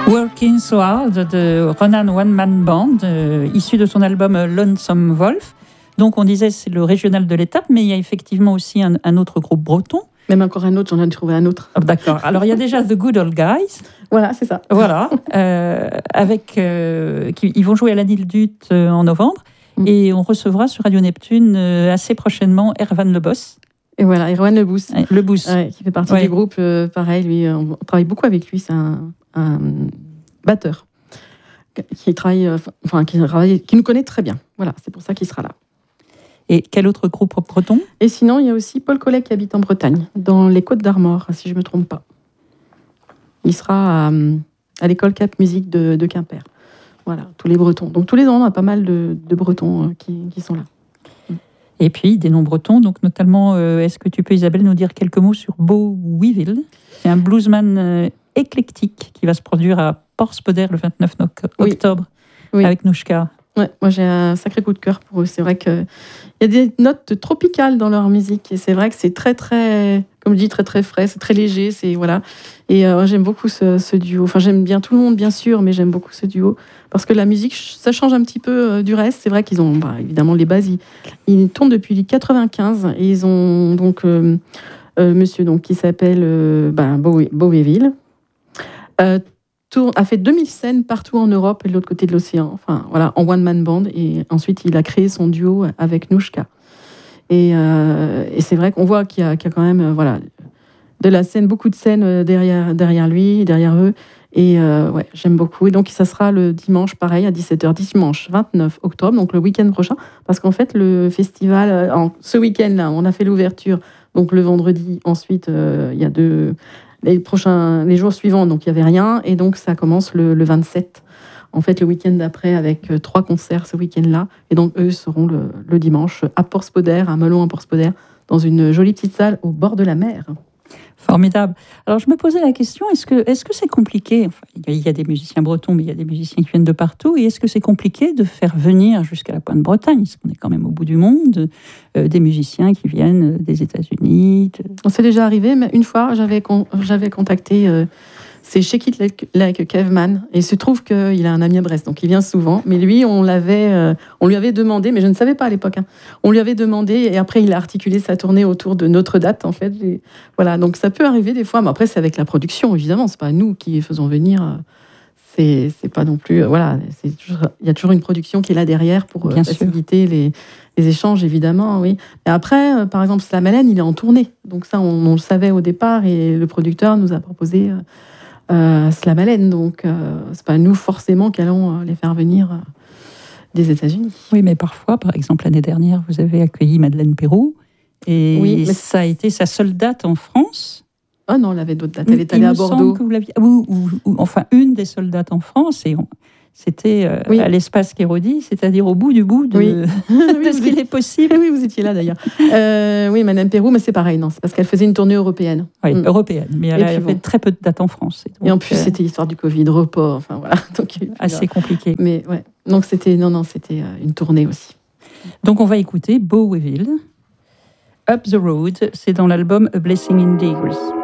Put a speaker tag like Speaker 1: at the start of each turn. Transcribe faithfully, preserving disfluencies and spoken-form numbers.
Speaker 1: Working So Hard de Ronan One Man Band, euh, issu de son album Lonesome Wolf. Donc on disait c'est le régional de l'étape, mais il y a effectivement aussi un, un autre groupe breton.
Speaker 2: Même encore un autre, j'en ai trouvé un autre.
Speaker 1: Oh, d'accord. Alors il y a déjà The Good Old Guys.
Speaker 2: Voilà, c'est ça.
Speaker 1: Voilà. Euh, avec, euh, qui, ils vont jouer à la Nildut euh, en novembre. Mm. Et on recevra sur Radio Neptune euh, assez prochainement Erwan Lebos.
Speaker 2: Et voilà, Erwan Lebous.
Speaker 1: Ouais, Lebous.
Speaker 2: Ouais, qui fait partie
Speaker 1: ouais.
Speaker 2: du groupe. Euh, pareil, lui, on travaille beaucoup avec lui. C'est un, un batteur qui travaille, enfin, qui, travaille, qui nous connaît très bien. Voilà, c'est pour ça qu'il sera là.
Speaker 1: Et quel autre groupe breton ?
Speaker 2: Et sinon, il y a aussi Paul Collet qui habite en Bretagne, dans les Côtes d'Armor, si je ne me trompe pas. Il sera à, à l'école Cap Musique de, de Quimper. Voilà, tous les Bretons. Donc tous les ans, on a pas mal de, de Bretons qui, qui sont là.
Speaker 1: Et puis des noms bretons, donc notamment, euh, est-ce que tu peux, Isabelle, nous dire quelques mots sur Beau Weevil ? C'est un bluesman euh, éclectique qui va se produire à Porspoder le vingt-neuf octobre oui. Oui. avec Nouchka.
Speaker 2: Ouais, moi j'ai un sacré coup de cœur pour eux. C'est vrai qu'il y a des notes tropicales dans leur musique et c'est vrai que c'est très très, comme je dis, très très frais, c'est très léger, c'est voilà. Et euh, j'aime beaucoup ce, ce duo. Enfin j'aime bien tout le monde bien sûr, mais j'aime beaucoup ce duo parce que la musique ça change un petit peu euh, du reste. C'est vrai qu'ils ont bah, évidemment les bases, ils, ils tournent depuis quatre-vingt-quinze et ils ont donc euh, euh, monsieur donc qui s'appelle euh, bah, Bovéville. Euh, a fait deux mille scènes partout en Europe et de l'autre côté de l'océan, enfin voilà, en one man band, et ensuite il a créé son duo avec Nouchka. Et, euh, et c'est vrai qu'on voit qu'il y a, qu'il y a quand même euh, voilà, de la scène, beaucoup de scènes derrière, derrière lui, derrière eux, et euh, ouais, j'aime beaucoup. Et donc ça sera le dimanche, pareil, à dix-sept heures, dimanche vingt-neuf octobre, donc le week-end prochain, parce qu'en fait le festival, en, ce week-end-là, on a fait l'ouverture, donc le vendredi, ensuite euh, il y a deux... Les prochains, les jours suivants, donc il n'y avait rien, et donc ça commence le, le vingt-sept, en fait le week-end d'après, avec euh, trois concerts ce week-end-là, et donc eux seront le, le dimanche à Porspoder, à Melon à Porspoder, dans une jolie petite salle au bord de la mer.
Speaker 1: Formidable. Alors je me posais la question, est-ce que est-ce que c'est compliqué, enfin, il y a des musiciens bretons, mais il y a des musiciens qui viennent de partout, et est-ce que c'est compliqué de faire venir jusqu'à la Pointe-Bretagne, parce qu'on est quand même au bout du monde, euh, des musiciens qui viennent des États-Unis de...
Speaker 2: C'est déjà arrivé, mais une fois j'avais, con, j'avais contacté, euh, c'est Shake It Like, like Caveman, et il se trouve qu'il a un ami à Brest, donc il vient souvent, mais lui on, l'avait, euh, on lui avait demandé, mais je ne savais pas à l'époque, hein, on lui avait demandé, et après il a articulé sa tournée autour de notre date en fait. Et, voilà, donc ça peut arriver des fois, mais après c'est avec la production évidemment, c'est pas nous qui faisons venir, euh, c'est, c'est pas non plus, euh, voilà, c'est toujours, il y a toujours une production qui est là derrière pour euh, faciliter les, les échanges évidemment, oui. Mais après, euh, par exemple Slam Allen, il est en tournée, donc ça on, on le savait au départ, et le producteur nous a proposé euh, Euh, Slam Allen, donc euh, c'est pas nous forcément qui allons euh, les faire venir euh, des États-Unis.
Speaker 1: Oui, mais parfois, par exemple l'année dernière, vous avez accueilli Madeleine Peyroux, et oui, mais... ça a été sa seule date en France.
Speaker 2: Ah oh non, elle avait d'autres dates. Elle est allée
Speaker 1: Il
Speaker 2: à
Speaker 1: me
Speaker 2: Bordeaux.
Speaker 1: Semble que vous l'aviez... ou, ou, ou, enfin, une des seules dates en France, et on... c'était euh, oui. à l'espace Kérodi, c'est-à-dire au bout du bout de,
Speaker 2: oui.
Speaker 1: de
Speaker 2: oui,
Speaker 1: ce qu'il est possible.
Speaker 2: Oui, vous étiez là d'ailleurs. euh, oui, Madame Peyroux, mais c'est pareil, non, c'est parce qu'elle faisait une tournée européenne.
Speaker 1: Oui, mm. européenne, mais elle a fait
Speaker 2: bon.
Speaker 1: très peu de dates en France.
Speaker 2: Et, donc, et en plus, euh... c'était l'histoire du Covid, report, enfin voilà. Donc,
Speaker 1: assez compliqué.
Speaker 2: Mais ouais, donc c'était, non, non, c'était une tournée aussi.
Speaker 1: Donc on va écouter Beau Weevil. Up the Road, c'est dans l'album A Blessing in Disguise.